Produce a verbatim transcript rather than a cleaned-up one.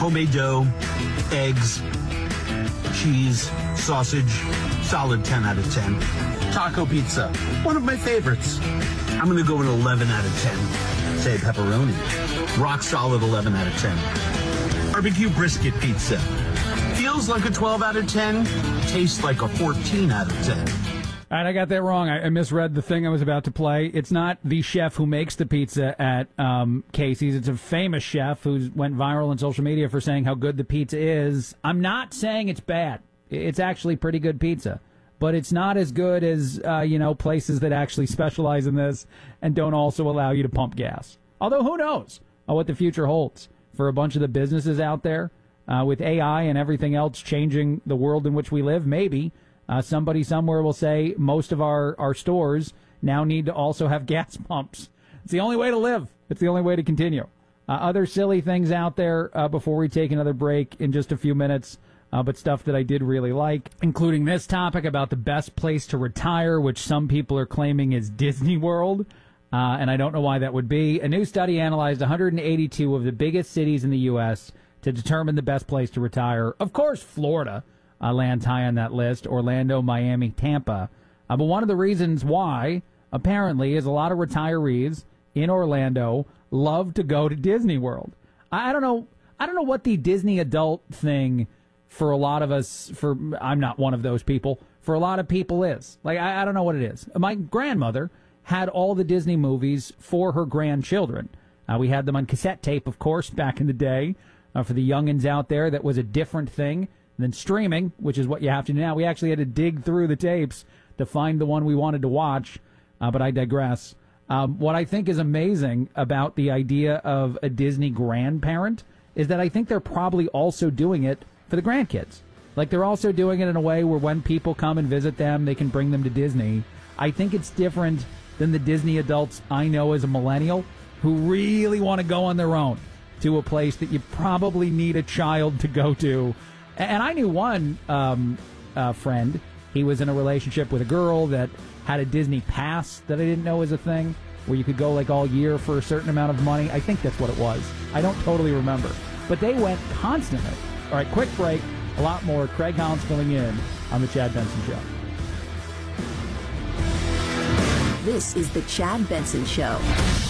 homemade dough, eggs, cheese, sausage, solid ten out of ten. Taco pizza, one of my favorites. I'm going to go an eleven out of ten. Say pepperoni, rock solid eleven out of ten. Barbecue brisket pizza, feels like a twelve out of ten, tastes like a fourteen out of ten. All right, I got that wrong. I, I misread the thing I was about to play. It's not the chef who makes the pizza at um, Casey's. It's a famous chef who went viral on social media for saying how good the pizza is. I'm not saying it's bad. It's actually pretty good pizza. But it's not as good as, uh, you know, places that actually specialize in this and don't also allow you to pump gas. Although, who knows uh, what the future holds for a bunch of the businesses out there uh, with A I and everything else changing the world in which we live. Maybe uh, somebody somewhere will say most of our, our stores now need to also have gas pumps. It's the only way to live. It's the only way to continue. Uh, other silly things out there uh, before we take another break in just a few minutes. Uh, but stuff that I did really like, including this topic about the best place to retire, which some people are claiming is Disney World, uh, and I don't know why that would be. A new study analyzed one hundred eighty-two of the biggest cities in the U S to determine the best place to retire. Of course, Florida uh, lands high on that list, Orlando, Miami, Tampa. Uh, but one of the reasons why, apparently, is a lot of retirees in Orlando love to go to Disney World. I, I don't know. I don't know what the Disney adult thing for a lot of us, for I'm not one of those people, for a lot of people is. Like, I, I don't know what it is. My grandmother had all the Disney movies for her grandchildren. Uh, we had them on cassette tape, of course, back in the day. Uh, for the youngins out there, that was a different thing than streaming, which is what you have to do now. We actually had to dig through the tapes to find the one we wanted to watch, uh, but I digress. Um, what I think is amazing about the idea of a Disney grandparent is that I think they're probably also doing it for the grandkids. Like, they're also doing it in a way where when people come and visit them, they can bring them to Disney. I think it's different than the Disney adults I know as a millennial who really want to go on their own to a place that you probably need a child to go to. And I knew one um, uh, friend. He was in a relationship with a girl that had a Disney pass that I didn't know was a thing, where you could go like all year for a certain amount of money. I think that's what it was. I don't totally remember. But they went constantly. All right, quick break. A lot more. Craig Collins filling in on The Chad Benson Show. This is The Chad Benson Show.